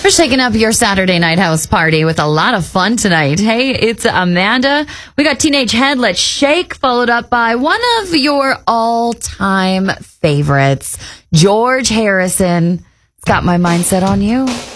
We're shaking up your Saturday night house party with a lot of fun tonight. Hey, it's Amanda. We got Teenage Head, Let's Shake, followed up by one of your all-time favorites, George Harrison. It's Got My Mind Set on You.